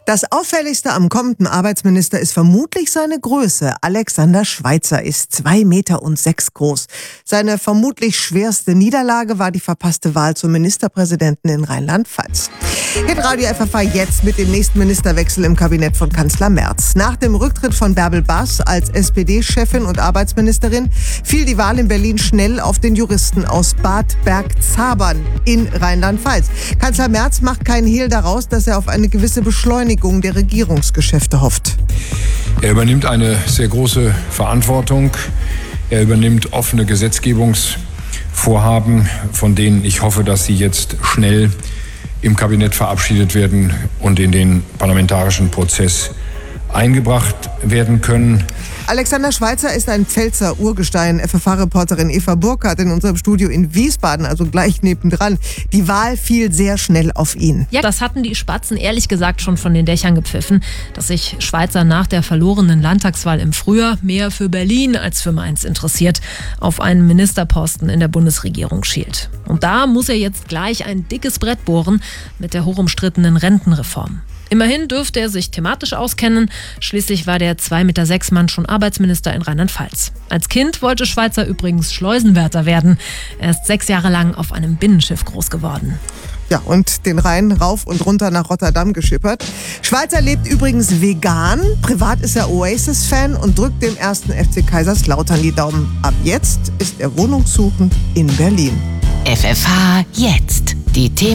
Das Auffälligste am kommenden Arbeitsminister ist vermutlich seine Größe. Alexander Schweitzer ist 2,6 Meter groß. Seine vermutlich schwerste Niederlage war die verpasste Wahl zum Ministerpräsidenten in Rheinland-Pfalz. Hitradio FFH jetzt mit dem nächsten Ministerwechsel im Kabinett von Kanzler Merz. Nach dem Rücktritt von Bärbel Baas als SPD-Chefin und Arbeitsministerin fiel die Wahl in Berlin schnell auf den Juristen aus Bad Bergzabern in Rheinland-Pfalz. Kanzler Merz macht keinen Hehl daraus, dass er auf eine gewisse Beschleunigung der Regierungsgeschäfte hofft. Er übernimmt eine sehr große Verantwortung. Er übernimmt offene Gesetzgebungsvorhaben, von denen ich hoffe, dass sie jetzt schnell im Kabinett verabschiedet werden und in den parlamentarischen Prozess eingebracht werden können. Alexander Schweitzer ist ein Pfälzer Urgestein. FFH-Reporterin Eva Burkhardt in unserem Studio in Wiesbaden, also gleich nebendran. Die Wahl fiel sehr schnell auf ihn. Ja, das hatten die Spatzen ehrlich gesagt schon von den Dächern gepfiffen, dass sich Schweitzer nach der verlorenen Landtagswahl im Frühjahr mehr für Berlin als für Mainz interessiert, auf einen Ministerposten in der Bundesregierung schielt. Und da muss er jetzt gleich ein dickes Brett bohren mit der hochumstrittenen Rentenreform. Immerhin dürfte er sich thematisch auskennen. Schließlich war der 2,6 Meter Mann schon Arbeitsminister in Rheinland-Pfalz. Als Kind wollte Schweitzer übrigens Schleusenwärter werden. Er ist 6 Jahre lang auf einem Binnenschiff groß geworden. Ja, und den Rhein rauf und runter nach Rotterdam geschippert. Schweitzer lebt übrigens vegan. Privat ist er Oasis-Fan und drückt dem 1. FC Kaiserslautern die Daumen. Ab jetzt ist er wohnungssuchend in Berlin. FFH jetzt. Die Themen